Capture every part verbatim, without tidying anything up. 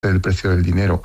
el precio del dinero.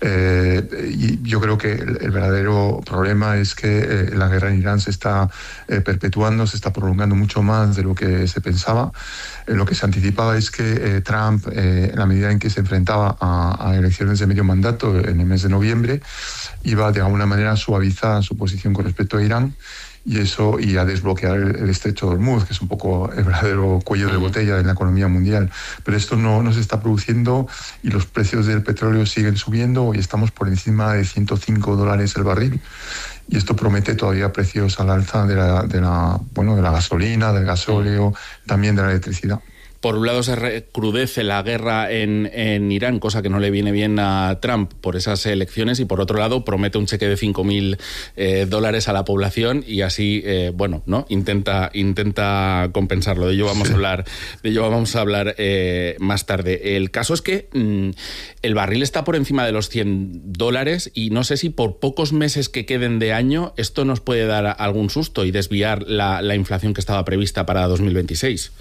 Eh, y yo creo que el, el verdadero problema es que eh, la guerra en Irán se está eh, perpetuando, se está prolongando mucho más de lo que se pensaba. Eh, lo que se anticipaba es que eh, Trump, eh, en la medida en que se enfrentaba a, a elecciones de medio mandato en el mes de noviembre, iba de alguna manera a suavizar su posición con respecto a Irán, y eso y a desbloquear el, el estrecho de Hormuz, que es un poco el verdadero cuello de botella en la economía mundial. Pero esto no, no se está produciendo y los precios del petróleo siguen subiendo. Hoy estamos por encima de ciento cinco dólares el barril, y esto promete todavía precios al alza de la, de la, bueno, de la gasolina, del gasóleo, también de la electricidad. Por un lado se recrudece la guerra en, en Irán, cosa que no le viene bien a Trump por esas elecciones, y por otro lado promete un cheque de cinco mil eh, dólares a la población y así, eh, bueno, no intenta intenta compensarlo. De ello vamos a hablar, de ello vamos a hablar eh, más tarde. El caso es que mmm, el barril está por encima de los cien dólares y no sé si por pocos meses que queden de año esto nos puede dar algún susto y desviar la, la inflación que estaba prevista para dos mil veintiséis.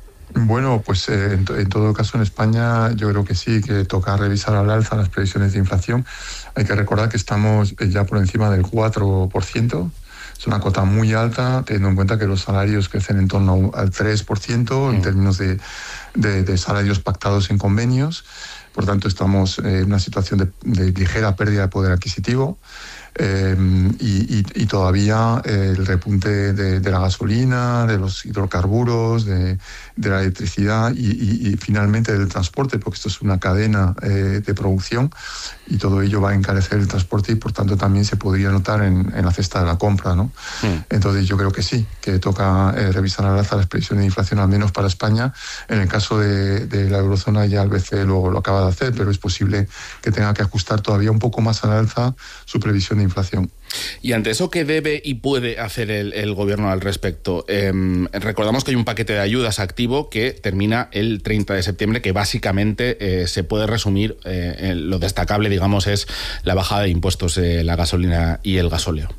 Bueno, pues eh, en, en todo caso en España yo creo que sí, que toca revisar al alza las previsiones de inflación. Hay que recordar que estamos ya por encima del cuatro por ciento. Es una cota muy alta, teniendo en cuenta que los salarios crecen en torno al tres por ciento en términos de, de, de salarios pactados en convenios. Por tanto, estamos en una situación de, de ligera pérdida de poder adquisitivo. Eh, y, y, y todavía eh, el repunte de, de la gasolina, de los hidrocarburos, de, de la electricidad y, y, y finalmente del transporte, porque esto es una cadena eh, de producción y todo ello va a encarecer el transporte y por tanto también se podría notar en, en la cesta de la compra, ¿no? Sí. Entonces yo creo que sí, que toca eh, revisar al alza las previsiones de inflación, al menos para España. En el caso de, de la eurozona ya el B C E lo, lo acaba de hacer, pero es posible que tenga que ajustar todavía un poco más al alza su previsión de inflación. Y ante eso, ¿qué debe y puede hacer el, el gobierno al respecto? Eh, recordamos que hay un paquete de ayudas activo que termina el treinta de septiembre, que básicamente eh, se puede resumir, eh, lo destacable, digamos, es la bajada de impuestos de la gasolina y el gasóleo.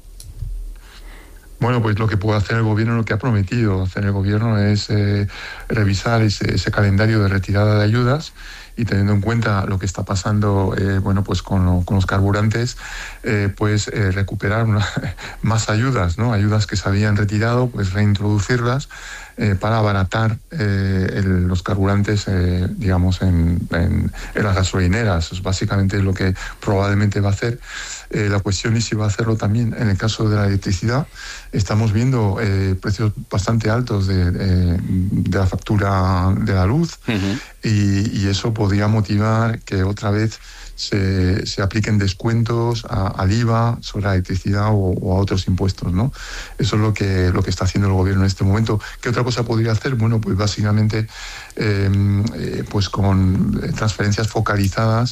Bueno, pues lo que puede hacer el gobierno, lo que ha prometido hacer el gobierno es eh, revisar ese, ese calendario de retirada de ayudas y teniendo en cuenta lo que está pasando, eh, bueno, pues con, lo, con los carburantes, eh, pues eh, recuperar una, más ayudas, ¿no? Ayudas que se habían retirado, pues reintroducirlas eh, para abaratar eh, el, los carburantes, eh, digamos, en, en, en las gasolineras. Eso es básicamente lo que probablemente va a hacer. Eh, la cuestión es si va a hacerlo también en el caso de la electricidad. Estamos viendo eh, precios bastante altos de, de, de la factura de la luz. Uh-huh. y, y eso podría motivar que otra vez se, se apliquen descuentos a, al I V A sobre la electricidad o, o a otros impuestos, ¿no? Eso es lo que, lo que está haciendo el gobierno en este momento. ¿Qué otra cosa podría hacer? Bueno, pues básicamente eh, eh, pues con transferencias focalizadas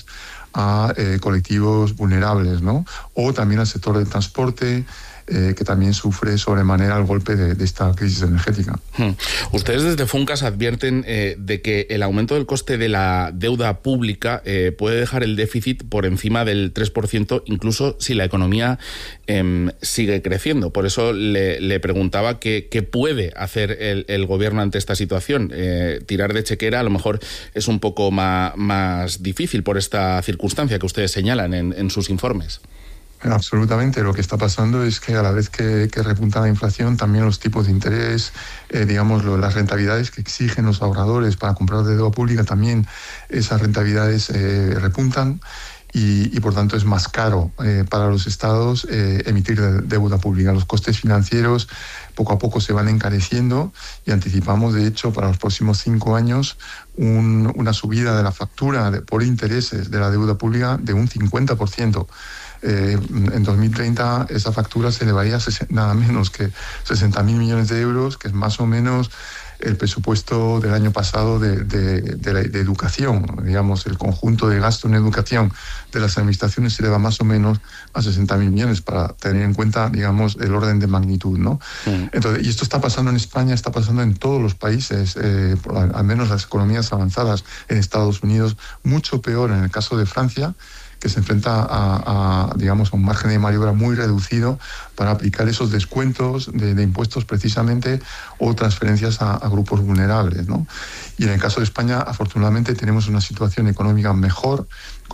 a eh, colectivos vulnerables, ¿no? O también al sector del transporte, eh, que también sufre sobremanera el golpe de, de esta crisis energética. Hmm. Ustedes desde Funcas advierten eh, de que el aumento del coste de la deuda pública eh, puede dejar el déficit por encima del tres por ciento, incluso si la economía eh, sigue creciendo. Por eso le, le preguntaba qué, qué puede hacer el, el gobierno ante esta situación. Eh, tirar de chequera a lo mejor es un poco más, más difícil por esta circunstancia que ustedes señalan en, en sus informes. Absolutamente. Lo que está pasando es que a la vez que, que repunta la inflación, también los tipos de interés, eh, digamos, lo, las rentabilidades que exigen los ahorradores para comprar deuda pública, también esas rentabilidades eh, repuntan y, y por tanto es más caro eh, para los estados eh, emitir de, deuda pública. Los costes financieros poco a poco se van encareciendo y anticipamos, de hecho, para los próximos cinco años un, una subida de la factura de, por intereses de la deuda pública de un cincuenta por ciento. Eh, en dos mil treinta esa factura se elevaría a nada menos que sesenta mil millones de euros, que es más o menos el presupuesto del año pasado de, de, de, la, de educación. Digamos, el conjunto de gasto en educación de las administraciones se eleva más o menos a sesenta mil millones, para tener en cuenta, digamos, el orden de magnitud, ¿no? Sí. Entonces, y esto está pasando en España, está pasando en todos los países, eh, al, al menos las economías avanzadas en Estados Unidos, mucho peor en el caso de Francia, que se enfrenta a, a, digamos, a un margen de maniobra muy reducido para aplicar esos descuentos de, de impuestos precisamente o transferencias a, a grupos vulnerables, ¿no? Y en el caso de España, afortunadamente, tenemos una situación económica mejor,